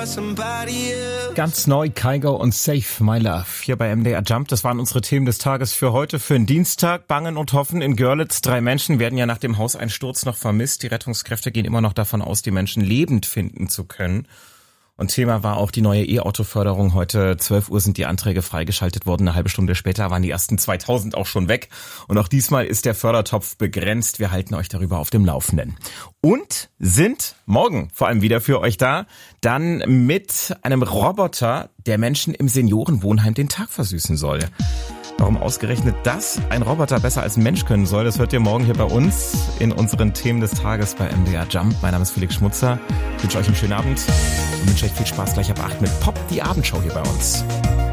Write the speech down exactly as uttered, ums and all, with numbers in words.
Ganz neu, Kygo und Save My Love hier bei M D R Jump. Das waren unsere Themen des Tages für heute, für den Dienstag. Bangen und Hoffen in Görlitz. Drei Menschen werden ja nach dem Hauseinsturz noch vermisst. Die Rettungskräfte gehen immer noch davon aus, die Menschen lebend finden zu können. Und Thema war auch die neue E-Auto-Förderung. Heute zwölf Uhr sind die Anträge freigeschaltet worden. Eine halbe Stunde später waren die ersten zweitausend auch schon weg. Und auch diesmal ist der Fördertopf begrenzt. Wir halten euch darüber auf dem Laufenden. Und sind morgen vor allem wieder für euch da. Dann mit einem Roboter, der Menschen im Seniorenwohnheim den Tag versüßen soll. Warum ausgerechnet das ein Roboter besser als ein Mensch können soll, das hört ihr morgen hier bei uns in unseren Themen des Tages bei M D R Jump. Mein Name ist Felix Schmutzer. Ich wünsche euch einen schönen Abend und wünsche euch viel Spaß gleich ab acht mit Pop, die Abendshow hier bei uns.